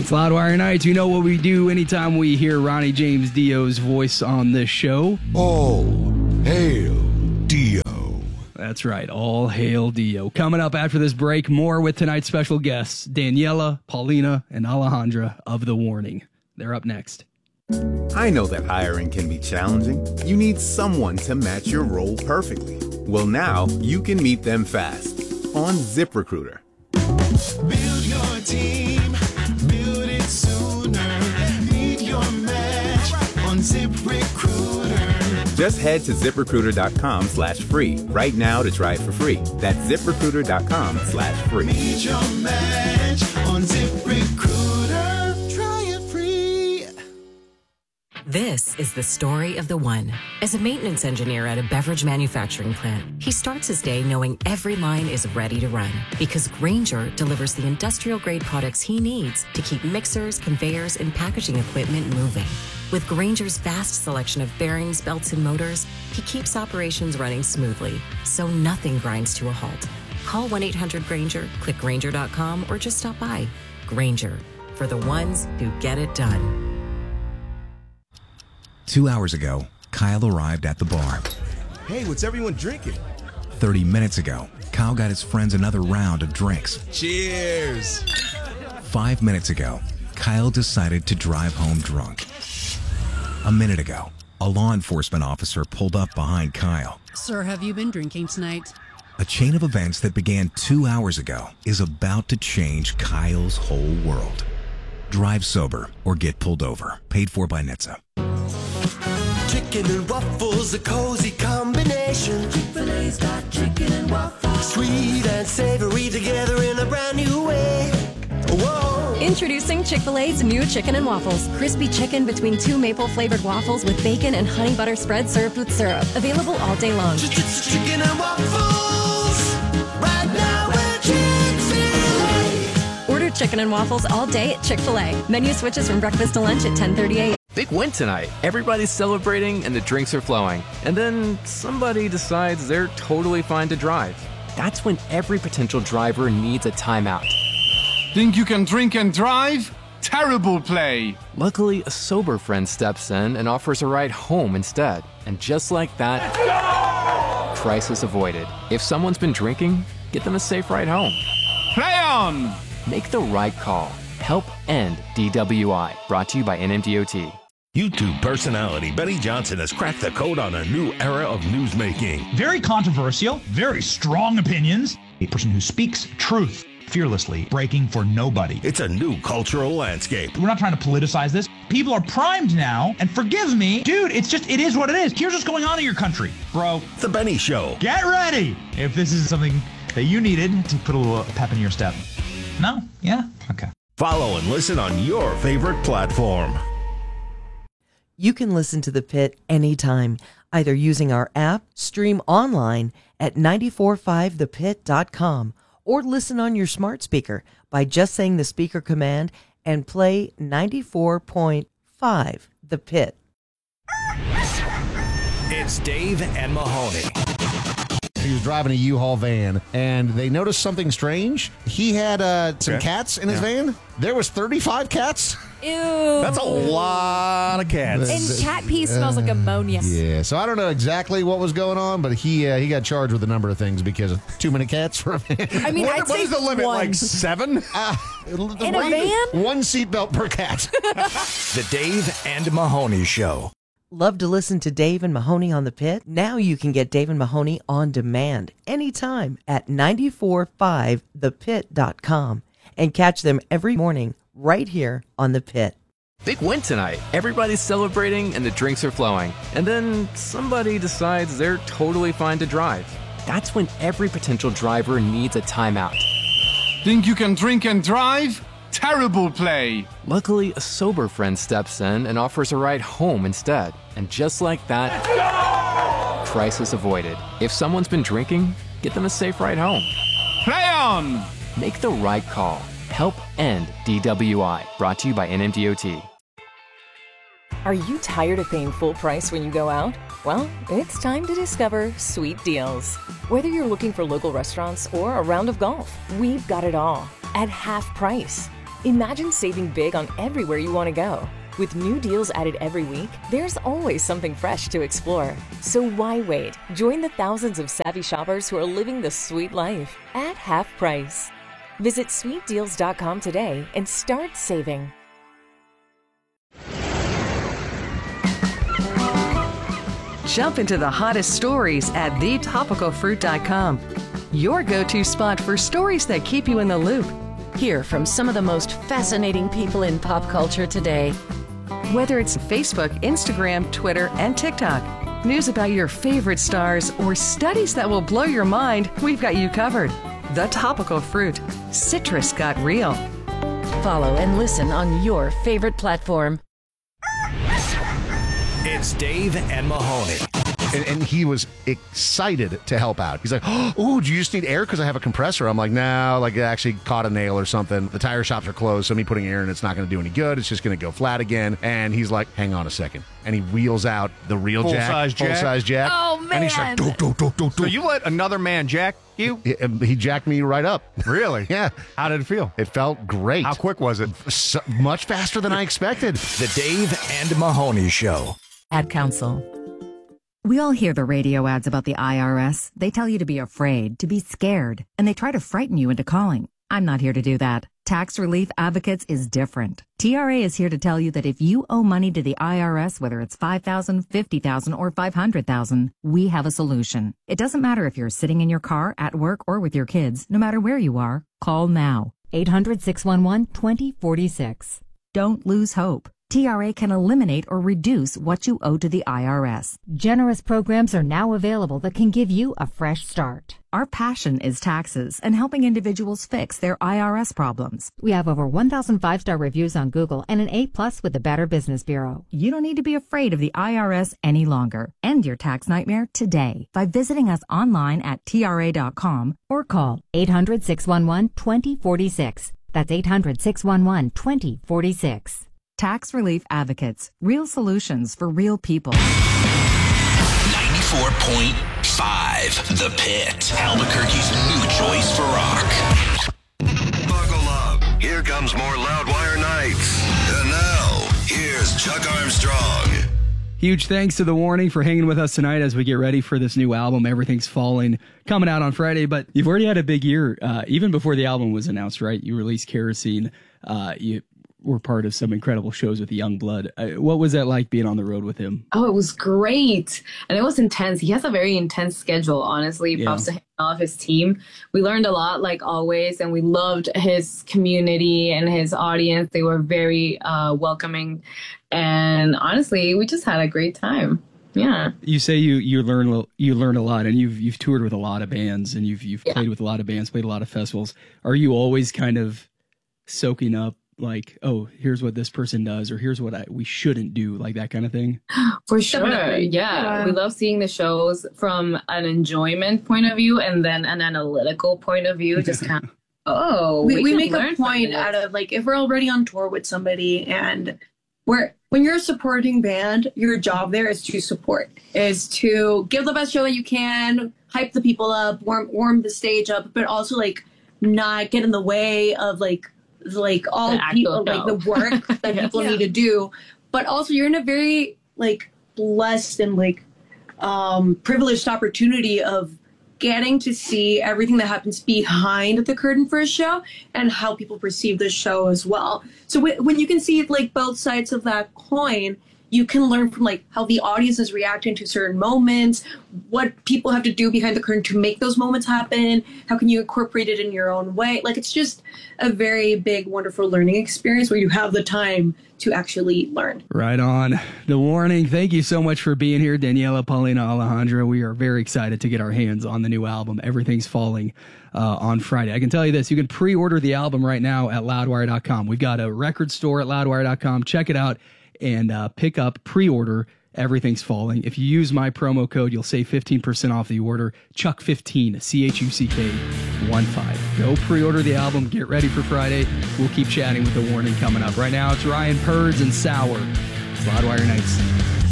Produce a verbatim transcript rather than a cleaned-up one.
It's Loudwire Nights. You know what we do anytime we hear Ronnie James Dio's voice on this show. All hail Dio. That's right. All hail Dio. Coming up after this break, more with tonight's special guests, Daniela, Paulina, and Alejandra of The Warning. They're up next. I know that hiring can be challenging. You need someone to match your role perfectly. Well, now you can meet them fast on ZipRecruiter. Build your team, build it sooner. Meet your match on ZipRecruiter. Just head to ZipRecruiter.com slash free right now to try it for free. That's ZipRecruiter.com slash free. Meet your match on ZipRecruiter. Try it free. This is the story of the one. As a maintenance engineer at a beverage manufacturing plant, he starts his day knowing every line is ready to run because Grainger delivers the industrial-grade products he needs to keep mixers, conveyors, and packaging equipment moving. With Grainger's vast selection of bearings, belts, and motors, he keeps operations running smoothly, so nothing grinds to a halt. Call one eight hundred Grainger, click Grainger dot com, or just stop by. Grainger, for the ones who get it done. Two hours ago, Kyle arrived at the bar. Hey, what's everyone drinking? Thirty minutes ago, Kyle got his friends another round of drinks. Cheers! Five minutes ago, Kyle decided to drive home drunk. A minute ago, a law enforcement officer pulled up behind Kyle. Sir, have you been drinking tonight? A chain of events that began two hours ago is about to change Kyle's whole world. Drive sober or get pulled over. Paid for by N H T S A. Chicken and waffles, a cozy combination. Chick-fil-A's got chicken and waffles. Sweet and savory together in a brand new way. Whoa! Introducing Chick-fil-A's new Chicken and Waffles. Crispy chicken between two maple-flavored waffles with bacon and honey butter spread served with syrup. Available all day long. Chicken and waffles, right now at Chick-fil-A. Order Chicken and Waffles all day at Chick-fil-A. Menu switches from breakfast to lunch at ten thirty-eight. Big win tonight. Everybody's celebrating and the drinks are flowing. And then somebody decides they're totally fine to drive. That's when every potential driver needs a timeout. Think you can drink and drive? Terrible play. Luckily, a sober friend steps in and offers a ride home instead. And just like that, crisis avoided. If someone's been drinking, get them a safe ride home. Play on! Make the right call. Help end D W I. Brought to you by N M D O T. YouTube personality Benny Johnson has cracked the code on a new era of newsmaking. Very controversial, very strong opinions. A person who speaks truth fearlessly, breaking for nobody. It's a new cultural landscape. We're not trying to politicize this. People are primed now, and forgive me, dude, it's just, it is what it is. Here's what's going on in your country, bro. The Benny Show. Get ready if this is something that you needed to put a little pep in your step. No? Yeah? Okay. Follow and listen on your favorite platform. You can listen to The Pit anytime, either using our app, stream online at nine four five the pit dot com, or listen on your smart speaker by just saying the speaker command and play ninety-four point five The Pit. It's Dave and Mahoney. He was driving a U-Haul van, and they noticed something strange. He had uh, some Okay. cats in his Yeah. van. There was thirty-five cats. Ew. That's a lot of cats. And cat pee smells like ammonia. Yeah, so I don't know exactly what was going on, but he uh, he got charged with a number of things because of too many cats for a van. I mean, What- I'd what say is the limit, one. like seven? Uh, In a one, van? One seatbelt per cat. The Dave and Mahoney Show. Love to listen to Dave and Mahoney on The Pit? Now you can get Dave and Mahoney on demand anytime at nine four five the pit dot com and catch them every morning right here on The Pit. Big win tonight. Everybody's celebrating and the drinks are flowing. And then somebody decides they're totally fine to drive. That's when every potential driver needs a timeout. Think you can drink and drive? Terrible play. Luckily, a sober friend steps in and offers a ride home instead. And just like that, crisis avoided. If someone's been drinking, get them a safe ride home. Play on! Make the right call. Help end D W I. Brought to you by N M D O T. Are you tired of paying full price when you go out? Well, it's time to discover Sweet Deals. Whether you're looking for local restaurants or a round of golf, we've got it all at half price. Imagine saving big on everywhere you want to go. With new deals added every week, there's always something fresh to explore. So why wait? Join the thousands of savvy shoppers who are living the sweet life at half price. Visit sweet deals dot com today and start saving. Jump into the hottest stories at the topical fruit dot com. Your go-to spot for stories that keep you in the loop. Hear from some of the most fascinating people in pop culture today. Whether it's Facebook, Instagram, Twitter, and TikTok, news about your favorite stars, or studies that will blow your mind, we've got you covered. The Topical Fruit. Citrus got real. Follow and listen on your favorite platform. It's Dave and Mahoney. And, and he was excited to help out. He's like, oh, do you just need air because I have a compressor? I'm like, no, like it actually caught a nail or something. The tire shops are closed, so me putting air in it's not going to do any good. It's just going to go flat again. And he's like, hang on a second. And he wheels out the real Full jack. size jack. Full-size jack. Oh, man. And he's like, do, do, do, do, do. So you let another man jack you? He, he jacked me right up. Really? Yeah. How did it feel? It felt great. How quick was it? So, much faster than I expected. The Dave and Mahoney Show. Ad Council. We all hear the radio ads about the I R S. They tell you to be afraid, to be scared, and they try to frighten you into calling. I'm not here to do that. Tax Relief Advocates is different. T R A is here to tell you that if you owe money to the I R S, whether it's five thousand dollars, fifty thousand dollars, or five hundred thousand dollars, we have a solution. It doesn't matter if you're sitting in your car, at work, or with your kids. No matter where you are, call now. eight hundred, six one one, two zero four six. Don't lose hope. T R A can eliminate or reduce what you owe to the I R S. Generous programs are now available that can give you a fresh start. Our passion is taxes and helping individuals fix their I R S problems. We have over one thousand five-star reviews on Google and an A plus with the Better Business Bureau. You don't need to be afraid of the I R S any longer. End your tax nightmare today by visiting us online at T R A dot com or call eight hundred, six one one, two zero four six. That's eight hundred, six one one, two zero four six. Tax Relief Advocates. Real solutions for real people. ninety-four point five The Pit. Albuquerque's new choice for rock. Buckle up. Here comes more Loudwire Nights. And now, here's Chuck Armstrong. Huge thanks to The Warning for hanging with us tonight as we get ready for this new album, Everything's Falling, coming out on Friday. But you've already had a big year, uh, even before the album was announced, right? You released Kerosene. Uh, you were part of some incredible shows with Youngblood. Uh, what was that like being on the road with him? Oh, it was great. And it was intense. He has a very intense schedule, honestly. Yeah. Props to him and all of his team. We learned a lot, like always, and we loved his community and his audience. They were very uh, welcoming. And honestly, we just had a great time. Yeah. You say you you learn you learn a lot, and you've you've toured with a lot of bands, and you've you've Yeah. played with a lot of bands, played a lot of festivals. Are you always kind of soaking up, like, oh, here's what this person does, or here's what I, we shouldn't do, like that kind of thing? For sure. Definitely. Yeah. Yeah. We love seeing the shows from an enjoyment point of view and then an analytical point of view. Just kind of, oh, we, we, can make learn a from point this. out of, like, if we're already on tour with somebody and we're when you're a supporting band, your job there is to support, is to give the best show that you can, hype the people up, warm warm the stage up, but also like not get in the way of like like all The actual people like show. the work that Yeah. people Yeah. need to do. But also you're in a very like blessed and like um privileged opportunity of getting to see everything that happens behind the curtain for a show and how people perceive the show as well. So w- when you can see like both sides of that coin, you can learn from like how the audience is reacting to certain moments, what people have to do behind the curtain to make those moments happen. How can you incorporate it in your own way? Like, it's just a very big, wonderful learning experience where you have the time to actually learn. Right on. The Warning. Thank you so much for being here, Daniela, Paulina, Alejandra. We are very excited to get our hands on the new album, Everything's Falling, uh, on Friday. I can tell you this, you can pre-order the album right now at loudwire dot com. We've got a record store at loudwire dot com. Check it out and uh, pick up, pre-order Everything's Falling. If you use my promo code, you'll save fifteen percent off the order. Chuck fifteen, C H U C K one five. Go pre-order the album. Get ready for Friday. We'll keep chatting with The Warning coming up. Right now, it's Ryan Purds and Sour. It's Loudwire Nights.